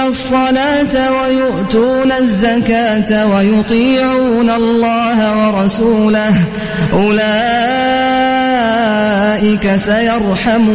الصلاة ويؤتون الزكاة ويطيعون الله ورسوله أولئك سيرحمون